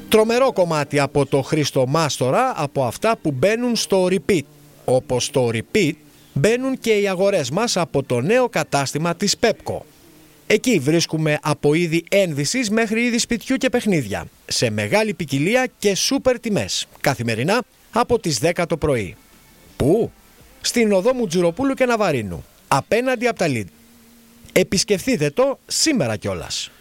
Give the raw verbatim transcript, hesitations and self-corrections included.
Τρομερό κομμάτι από το Χρήστο Μάστορα, από αυτά που μπαίνουν στο repeat. Όπως στο repeat μπαίνουν και οι αγορές μας από το νέο κατάστημα της Pepco. Εκεί βρίσκουμε από είδη ένδυσης μέχρι είδη σπιτιού και παιχνίδια, σε μεγάλη ποικιλία και σούπερ τιμές, καθημερινά από τις δέκα το πρωί. Πού? Στην οδό Μουτζουροπούλου και Ναβαρίνου, απέναντι από τα Lidl. Επισκεφτείτε το σήμερα κιόλας.